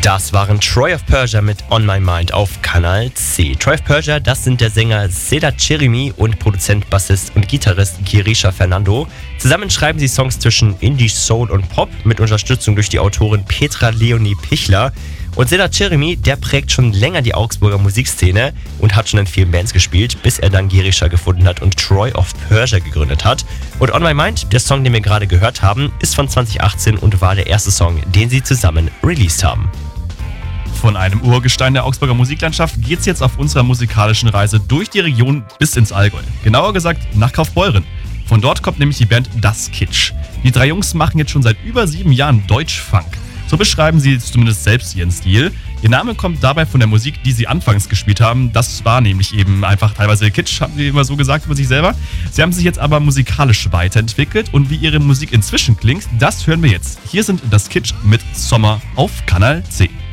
Das waren Troy of Persia mit On My Mind auf Kanal C. Troy of Persia, das sind der Sänger Sedat Cherimi und Produzent, Bassist und Gitarrist Girisha Fernando. Zusammen schreiben sie Songs zwischen Indie, Soul und Pop mit Unterstützung durch die Autorin Petra Leonie Pichler. Und Sedat Cherimi, der prägt schon länger die Augsburger Musikszene und hat schon in vielen Bands gespielt, bis er dann Girisha gefunden hat und Troy of Persia gegründet hat. Und On My Mind, der Song, den wir gerade gehört haben, ist von 2018 und war der erste Song, den sie zusammen released haben. Von einem Urgestein der Augsburger Musiklandschaft geht's jetzt auf unserer musikalischen Reise durch die Region bis ins Allgäu. Genauer gesagt nach Kaufbeuren. Von dort kommt nämlich die Band Das Kitsch. Die drei Jungs machen jetzt schon seit über 7 Jahren Deutschfunk. So beschreiben sie zumindest selbst ihren Stil. Ihr Name kommt dabei von der Musik, die sie anfangs gespielt haben. Das war nämlich eben einfach teilweise Kitsch, haben sie immer so gesagt über sich selber. Sie haben sich jetzt aber musikalisch weiterentwickelt und wie ihre Musik inzwischen klingt, das hören wir jetzt. Hier sind Das Kitsch mit Sommer auf Kanal C.